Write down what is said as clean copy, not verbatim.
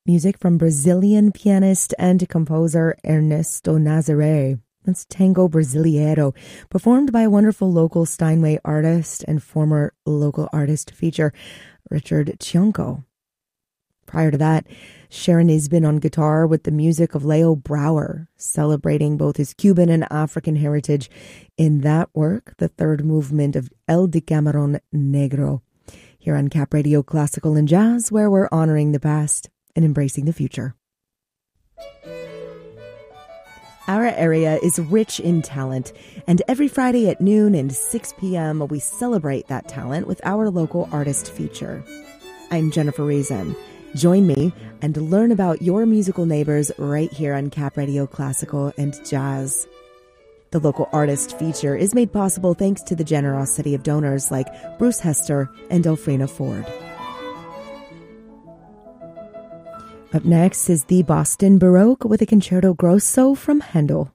Music from Brazilian pianist and composer Ernesto Nazaré. That's Tango Brasileiro, performed by a wonderful local Steinway artist and former local artist feature, Richard Cionco. Prior to that, Sharon Isbin on guitar with the music of Leo Brouwer, celebrating both his Cuban and African heritage in that work, the third movement of El Decameron Negro, here on Cap Radio Classical and Jazz, where we're honoring the past and embracing the future. Our area is rich in talent, and every Friday at noon and 6 p.m. we celebrate that talent with our local artist feature. I'm Jennifer Reason. Join me and learn about your musical neighbors right here on Cap Radio Classical and Jazz. The local artist feature is made possible thanks to the generosity of donors like Bruce Hester and Elfrina Ford. Up next is the Boston Baroque with a Concerto Grosso from Handel.